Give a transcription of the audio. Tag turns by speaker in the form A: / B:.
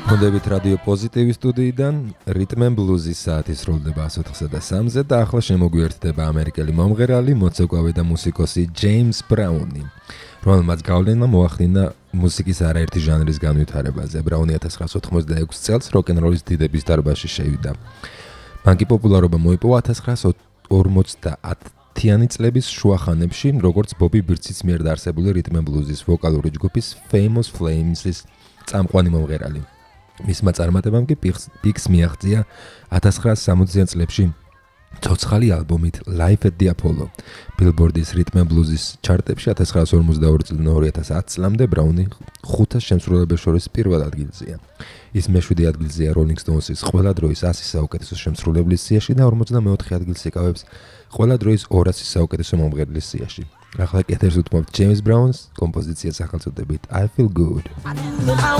A: მოდებით რადიო პოზიტივის სტუდიიდან რიტმ ენ ბლუზის საათი სრულდება 4:03-ზე და ახლა შემოგვიერთდება ამერიკელი მომღერალი, მოცეკვავი და მუსიკოსი ჯეიმს ბრაუნი, რომელმაც გავლენა მოახდინა მუსიკის არაერთი ჟანრის განვითარებაზე. ბრაუნი 1986 წელს როკ-ენ-როლის დიდების დარბაზში შევიდა. მან კი პოპულარობა მოიპოვა 1950-იანი წლების შუახანებში, როგორც ბობი ბირცის მიერ დაარსებული რიტმ ენ ბლუზის ვოკალური ჯგუფის Famous Flames-ის წამყვანი მომღერალი. მისმა წარმატებამ კი პიკს მიაღწია 1960-იან წლებში ცოცხალი ალბომით Live at the Apollo. Billboard-ის რიტმ ენ ბლუზის ჩარტებში 1952 წლიდან 2010 წლამდე ბრაუნი 500 შემსრულებლებს შორის პირველ ადგილზეა. ის მე-7 ადგილზეა Rolling Stones-ის ყველა დროის 100 საუკეთესო შემსრულებლის სიაში და 44 ადგილს იკავებს ყველა დროის 200 საუკეთესო მომღერლის სიაში. ახლა კეთერს უთმობთ ჯეიმს ბრაუნს კომპოზიციას სახელწოდებით I Feel Good.